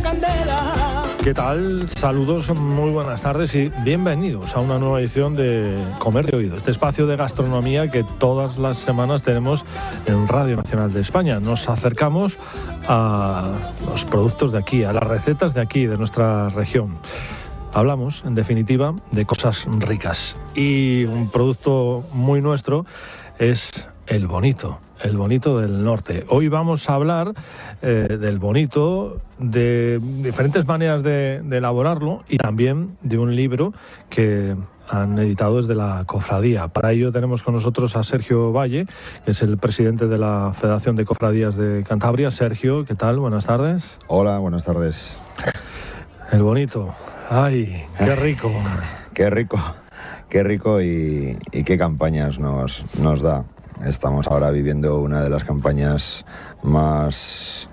candela. ¿Qué tal? Saludos, muy buenas tardes y bienvenidos a una nueva edición de Comer de Oído, este espacio de gastronomía que todas las semanas tenemos en Radio Nacional de España. Nos acercamos a los productos de aquí, a las recetas de aquí, de nuestra región. Hablamos, en definitiva, de cosas ricas. Y un producto muy nuestro es el bonito del norte. Hoy vamos a hablar del bonito, de diferentes maneras de elaborarlo y también de un libro que han editado desde la cofradía. Para ello tenemos con nosotros a Sergio Valle, que es el presidente de la Federación de Cofradías de Cantabria. Sergio, ¿qué tal? Buenas tardes. Hola, buenas tardes. El bonito. ¡Ay, qué rico! Qué rico y qué campañas nos da. Estamos ahora viviendo una de las campañas más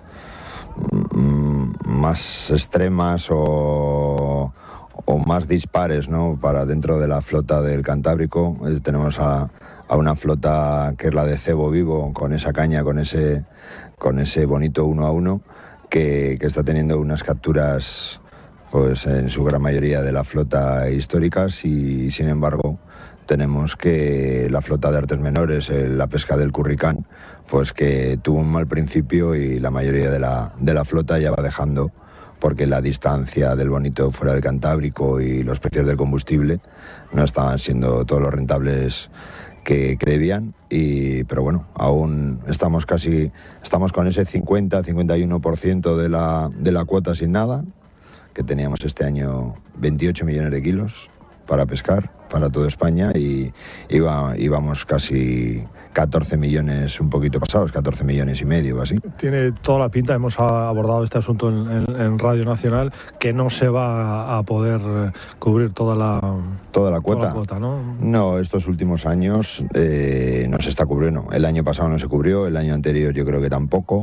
extremas o más dispares, ¿no?, para dentro de la flota del Cantábrico. Tenemos a una flota que es la de cebo vivo, con esa caña, con ese bonito 1 a 1, que está teniendo unas capturas, pues en su gran mayoría de la flota históricas, y sin embargo tenemos que la flota de artes menores, la pesca del curricán, pues que tuvo un mal principio y la mayoría de la flota ya va dejando, porque la distancia del bonito fuera del Cantábrico y los precios del combustible no estaban siendo todos los rentables que debían, pero bueno, aún estamos con ese 50-51% de la cuota sin nada, que teníamos este año 28 millones de kilos para pescar, para toda España, y íbamos casi 14 millones, un poquito pasados, 14 millones y medio, así. Tiene toda la pinta, hemos abordado este asunto en Radio Nacional, que no se va a poder cubrir toda la cuota, ¿no? No, estos últimos años no se está cubriendo. El año pasado no se cubrió, el año anterior yo creo que tampoco.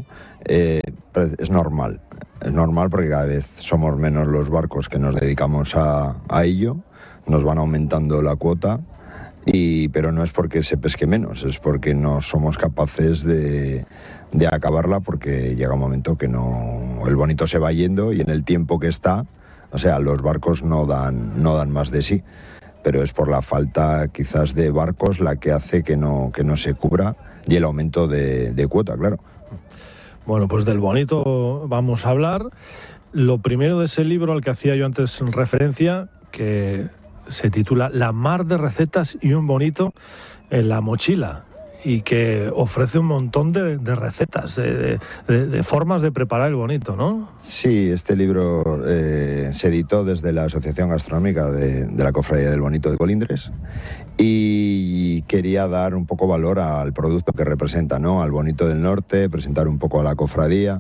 Es normal porque cada vez somos menos los barcos que nos dedicamos a ello. Nos van aumentando la cuota, pero no es porque se pesque menos, es porque no somos capaces de acabarla, porque llega un momento que el bonito se va yendo y en el tiempo que está, o sea, los barcos no dan más de sí, pero es por la falta quizás de barcos la que hace que no se cubra, y el aumento de cuota, claro. Bueno, pues del bonito vamos a hablar. Lo primero de ese libro al que hacía yo antes referencia, que se titula La mar de recetas y un bonito en la mochila, y que ofrece un montón de recetas, de formas de preparar el bonito, ¿no? Sí, este libro se editó desde la Asociación Gastronómica de la Cofradía del Bonito de Colindres, y quería dar un poco valor al producto que representa, ¿no?, al bonito del norte, presentar un poco a la cofradía.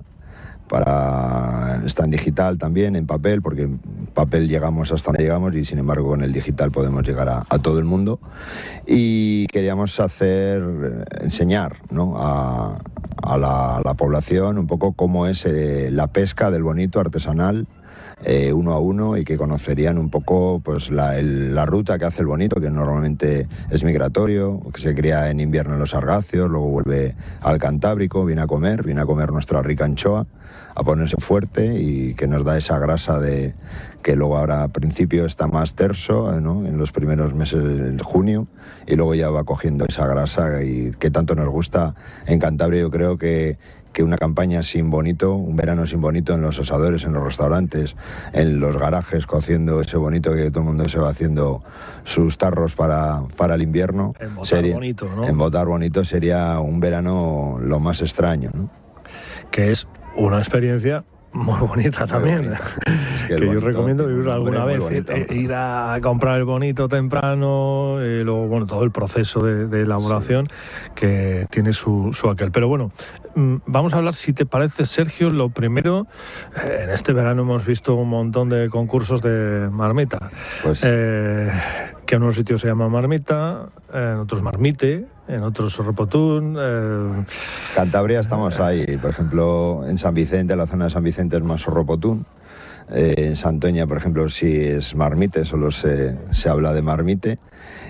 Está en digital también, en papel, porque en papel llegamos hasta donde llegamos y sin embargo con el digital podemos llegar a todo el mundo, y queríamos enseñar, ¿no?, a la población un poco cómo es la pesca del bonito artesanal, 1 a 1, y que conocerían un poco pues la ruta que hace el bonito, que normalmente es migratorio, que se cría en invierno en los Sargacios, luego vuelve al Cantábrico, viene a comer nuestra rica anchoa, a ponerse fuerte, y que nos da esa grasa que luego ahora al principio está más terso, ¿no?, en los primeros meses de junio, y luego ya va cogiendo esa grasa y que tanto nos gusta en Cantabria. Yo creo que una campaña sin bonito, un verano sin bonito, en los asadores, en los restaurantes, en los garajes, cociendo ese bonito, que todo el mundo se va haciendo sus tarros para el invierno. Embotar bonito sería un verano lo más extraño, ¿no? Que es una experiencia muy bonita también, es que yo recomiendo vivir alguna vez, ir a comprar el bonito temprano, luego, bueno, todo el proceso de elaboración, sí, que tiene su aquel. Pero bueno, vamos a hablar, si te parece, Sergio, lo primero, en este verano hemos visto un montón de concursos de marmita, pues, que en unos sitios se llama marmita, en otros marmite, en otros sorropotún. Cantabria estamos ahí, por ejemplo, en San Vicente, la zona de San Vicente es más sorropotún. En Santoña, por ejemplo, sí es marmite, solo se habla de marmite.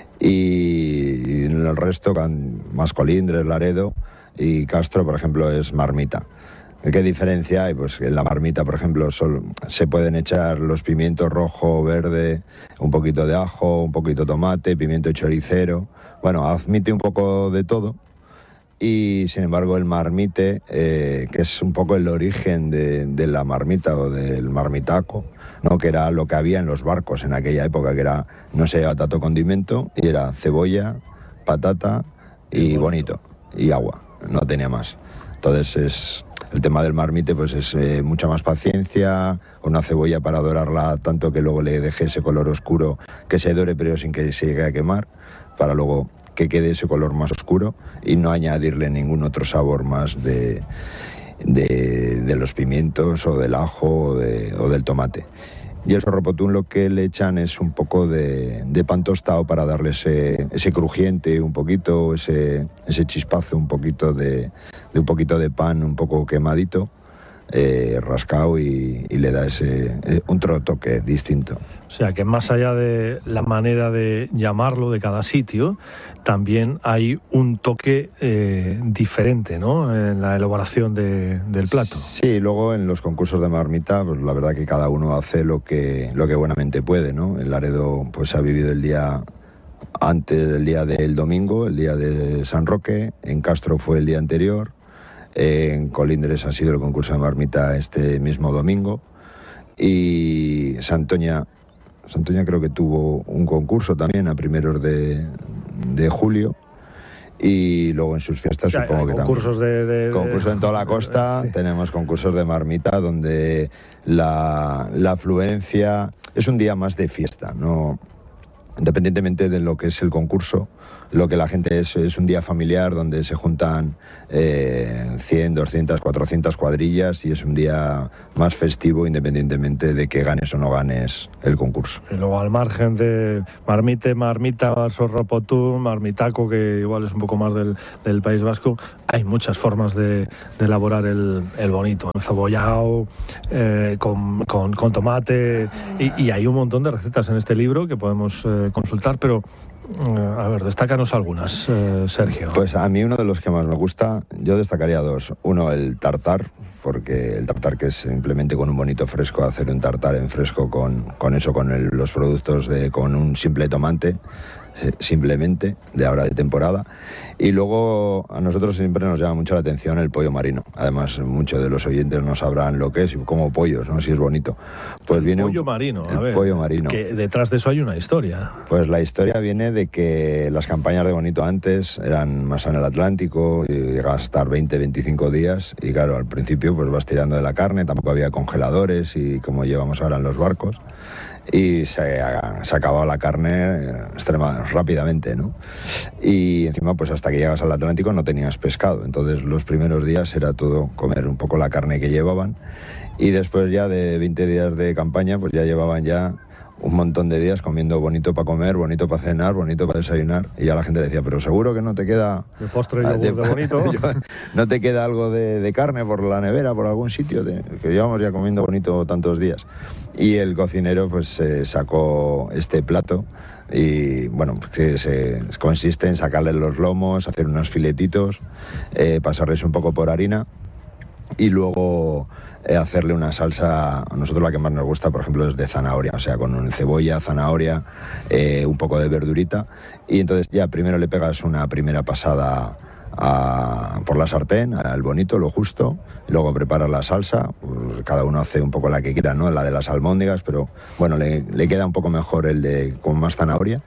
Y en el resto, más Colindres, Laredo y Castro, por ejemplo, es marmita. ¿Qué diferencia hay? Pues en la marmita, por ejemplo, se pueden echar los pimientos rojo, verde, un poquito de ajo, un poquito de tomate, pimiento choricero. Bueno, admite un poco de todo. Y sin embargo el marmite, que es un poco el origen de la marmita o del marmitaco, ¿no? Que era lo que había en los barcos en aquella época, que era, no se llevaba tanto condimento, y era cebolla, patata y bonito, y agua, no tenía más. Entonces el tema del marmite pues es mucha más paciencia, una cebolla para dorarla tanto que luego le deje ese color oscuro, que se dore pero sin que se llegue a quemar, para luego que quede ese color más oscuro y no añadirle ningún otro sabor más de los pimientos o del ajo o del tomate. Y el sorropotún lo que le echan es un poco de pan tostado para darle ese crujiente un poquito, ese chispazo un poquito de un poquito de pan un poco quemadito, rascado y le da otro toque distinto. O sea que más allá de la manera de llamarlo de cada sitio, también hay un toque diferente, ¿no?, en la elaboración del plato. Sí, luego en los concursos de marmita, pues la verdad que cada uno hace lo que buenamente puede, ¿no? En Laredo pues ha vivido el día antes del día del domingo, el día de San Roque, en Castro fue el día anterior, en Colindres ha sido el concurso de marmita este mismo domingo, y Santoña creo que tuvo un concurso también a primeros de julio, y luego en sus fiestas, o sea, supongo que concursos también. Concursos en toda la costa, sí. Tenemos concursos de marmita donde la afluencia es un día más de fiesta, ¿no? Independientemente de lo que es el concurso, lo que la gente es un día familiar donde se juntan 100, 200, 400 cuadrillas, y es un día más festivo independientemente de que ganes o no ganes el concurso. Y luego al margen de marmita, sorropotún, marmitaco, que igual es un poco más del País Vasco, hay muchas formas de elaborar el bonito, encebollado, con tomate, y hay un montón de recetas en este libro que podemos consultar, pero a ver, destácanos algunas, Sergio. Pues a mí uno de los que más me gusta, yo destacaría dos. Uno, el tartar, porque el tartar, que es simplemente con un bonito fresco, hacer un tartar en fresco con los productos con un simple tomate, simplemente, de ahora de temporada. Y luego a nosotros siempre nos llama mucho la atención el pollo marino. Además, muchos de los oyentes no sabrán lo que es, como pollos, ¿no? Si es bonito. Pues viene pollo marino, pollo marino. Que detrás de eso hay una historia. Pues la historia viene de que las campañas de bonito antes eran más en el Atlántico, y llegaba a estar 20-25 días, y claro, al principio pues vas tirando de la carne, tampoco había congeladores y como llevamos ahora en los barcos, y se acababa la carne rápidamente, ¿no? Y encima pues hasta que llegas al Atlántico no tenías pescado, entonces los primeros días era todo comer un poco la carne que llevaban, y después ya de 20 días de campaña pues ya llevaban ya un montón de días comiendo bonito para comer, bonito para cenar, bonito para desayunar, y ya la gente le decía, pero seguro que no te queda de postre y yogur de bonito no te queda algo de carne por la nevera, por algún sitio, que llevamos ya comiendo bonito tantos días. Y el cocinero pues sacó este plato, y bueno, que consiste en sacarle los lomos, hacer unos filetitos, pasarles un poco por harina, y luego hacerle una salsa. A nosotros la que más nos gusta, por ejemplo, es de zanahoria, o sea, con cebolla, zanahoria, un poco de verdurita, y entonces ya primero le pegas una primera pasada por la sartén, al bonito, lo justo, y luego preparas la salsa. Pues cada uno hace un poco la que quiera, ¿no? La de las albóndigas, pero bueno, le queda un poco mejor el de con más zanahoria,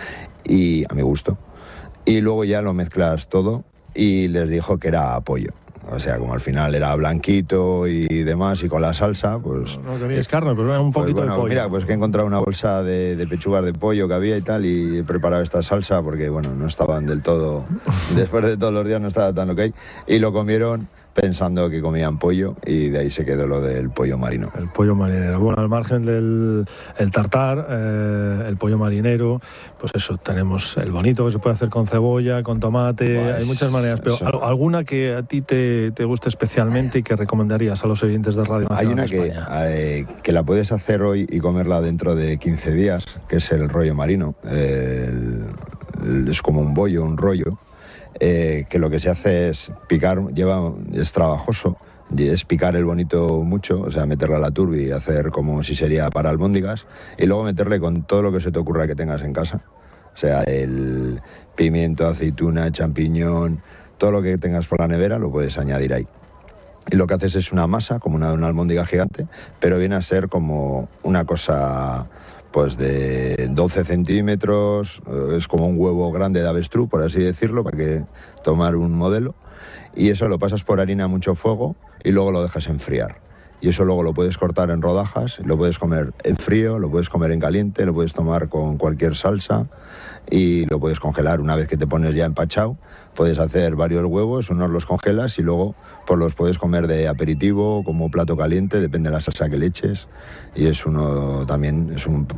y a mi gusto. Y luego ya lo mezclas todo, y les dijo que era pollo. O sea, como al final era blanquito y demás, y con la salsa, pues... No queríais carne, pero era un poquito de pollo. Mira, pues que he encontrado una bolsa de pechugas de pollo que había y tal, y he preparado esta salsa porque, bueno, no estaban del todo... Después de todos los días no estaba tan ok. Y lo comieron pensando que comían pollo, y de ahí se quedó lo del pollo marino. El pollo marinero. Bueno, al margen del tartar, el pollo marinero, pues eso, tenemos el bonito, que se puede hacer con cebolla, con tomate, pues, hay muchas maneras, pero eso. ¿Alguna que a ti te guste especialmente y que recomendarías a los oyentes de Radio Nacional de España? Hay una que la puedes hacer hoy y comerla dentro de 15 días, que es el rollo marino. Es como un bollo, un rollo, que lo que se hace es picar, es trabajoso, es picar el bonito mucho, o sea, meterle a la turbi y hacer como si sería para albóndigas, y luego meterle con todo lo que se te ocurra que tengas en casa. O sea, el pimiento, aceituna, champiñón, todo lo que tengas por la nevera lo puedes añadir ahí. Y lo que haces es una masa, como una albóndiga gigante, pero viene a ser como una cosa pues de 12 centímetros, es como un huevo grande de avestruz, por así decirlo, para que tomar un modelo. Y eso lo pasas por harina a mucho fuego y luego lo dejas enfriar. Y eso luego lo puedes cortar en rodajas, lo puedes comer en frío, lo puedes comer en caliente, lo puedes tomar con cualquier salsa y lo puedes congelar. Una vez que te pones ya empachado, puedes hacer varios huevos, unos los congelas y luego pues los puedes comer de aperitivo, como plato caliente, depende de la salsa que le eches. Y es uno también,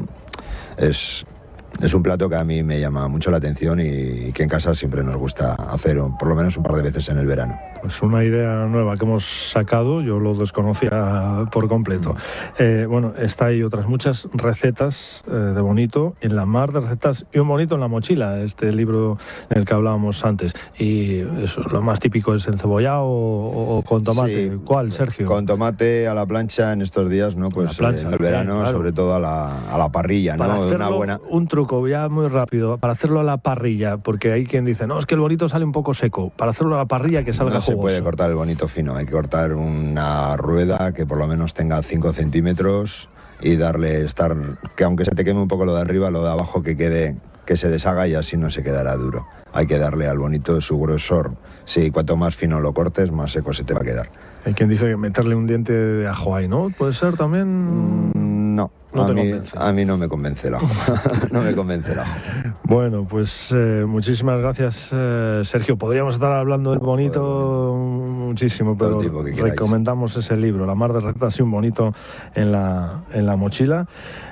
es un plato que a mí me llama mucho la atención y que en casa siempre nos gusta hacer por lo menos un par de veces en el verano. Pues una idea nueva que hemos sacado, yo lo desconocía por completo. Bueno, está ahí otras muchas recetas de bonito en la mar de recetas y un bonito en la mochila, este libro del que hablábamos antes. Y eso, lo más típico es encebollado o con tomate. Sí, ¿cuál, Sergio? Con tomate a la plancha en estos días, ¿no? Pues plancha, en el verano, claro. Sobre todo a la parrilla, para ¿no? Hacerlo, una buena... Un truco ya muy rápido, para hacerlo a la parrilla, porque hay quien dice, no, es que el bonito sale un poco seco. Para hacerlo a la parrilla que salga jugoso. Se puede cortar el bonito fino, hay que cortar una rueda que por lo menos tenga 5 centímetros y darle que aunque se te queme un poco lo de arriba, lo de abajo que se deshaga y así no se quedará duro. Hay que darle al bonito su grosor. Sí, cuanto más fino lo cortes, más seco se te va a quedar. Hay quien dice que meterle un diente de ajo ahí, ¿no? ¿Puede ser también? No. A mí no me convence el ajo. No me convence el ajo. Bueno, pues muchísimas gracias, Sergio. Podríamos estar hablando del bonito muchísimo, pero recomendamos ese libro, La mar de recetas y un bonito en la mochila.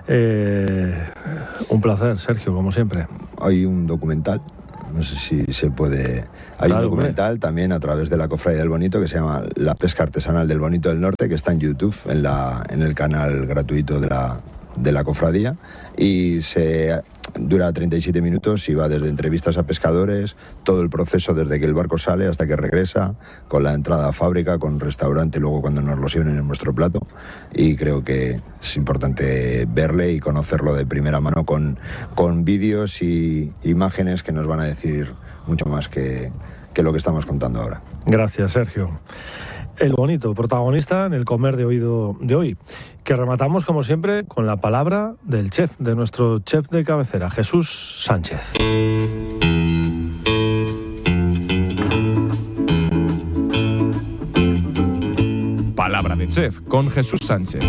Un placer, Sergio, como siempre. Hay un documental, no sé si se puede... Hay un documental también a través de la Cofradía del Bonito que se llama La pesca artesanal del Bonito del Norte, que está en YouTube, en el canal gratuito de la cofradía, y dura 37 minutos y va desde entrevistas a pescadores, todo el proceso desde que el barco sale hasta que regresa, con la entrada a fábrica, con restaurante, luego cuando nos lo sirven en nuestro plato. Y creo que es importante verle y conocerlo de primera mano con vídeos y imágenes que nos van a decir mucho más que lo que estamos contando ahora. Gracias, Sergio. El bonito, protagonista en el comer de oído de hoy, que rematamos como siempre con la palabra del chef, de nuestro chef de cabecera, Jesús Sánchez. Palabra de chef con Jesús Sánchez.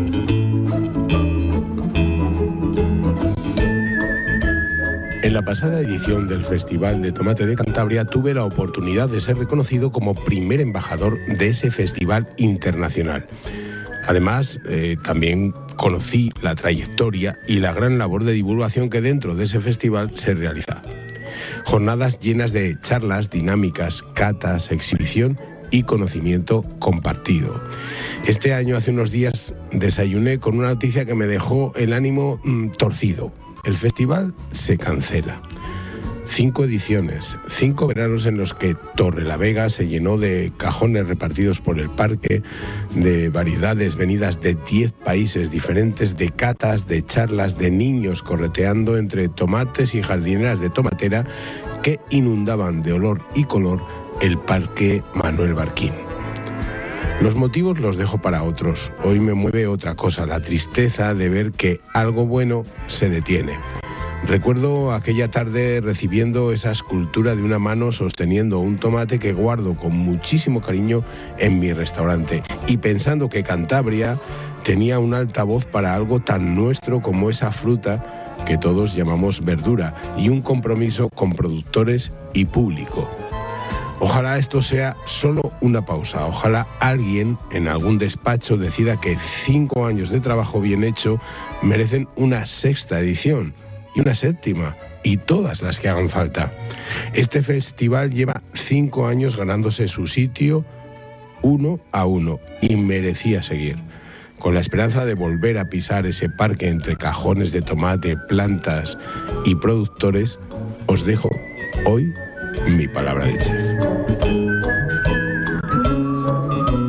En la pasada edición del Festival de Tomate de Cantabria tuve la oportunidad de ser reconocido como primer embajador de ese festival internacional. Además, también conocí la trayectoria y la gran labor de divulgación que dentro de ese festival se realiza. Jornadas llenas de charlas, dinámicas, catas, exhibición y conocimiento compartido. Este año, hace unos días, desayuné con una noticia que me dejó el ánimo torcido. El festival se cancela. 5 ediciones, 5 veranos en los que Torrelavega se llenó de cajones repartidos por el parque, de variedades venidas de 10 países diferentes, de catas, de charlas, de niños correteando entre tomates y jardineras de tomatera que inundaban de olor y color el Parque Manuel Barquín. Los motivos los dejo para otros. Hoy me mueve otra cosa, la tristeza de ver que algo bueno se detiene. Recuerdo aquella tarde recibiendo esa escultura de una mano sosteniendo un tomate que guardo con muchísimo cariño en mi restaurante y pensando que Cantabria tenía un altavoz para algo tan nuestro como esa fruta que todos llamamos verdura y un compromiso con productores y público. Ojalá esto sea solo una pausa, ojalá alguien en algún despacho decida que 5 años de trabajo bien hecho merecen una 6ª edición y una 7ª y todas las que hagan falta. Este festival lleva 5 años ganándose su sitio 1 a 1 y merecía seguir. Con la esperanza de volver a pisar ese parque entre cajones de tomate, plantas y productores, os dejo hoy mi palabra de chef.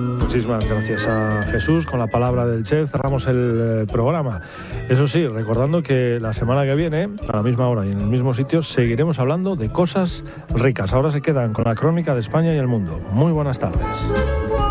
Muchísimas gracias a Jesús. Con la palabra del chef cerramos el programa. Eso sí, recordando que la semana que viene, a la misma hora y en el mismo sitio, seguiremos hablando de cosas ricas. Ahora se quedan con la crónica de España y el mundo. Muy buenas tardes.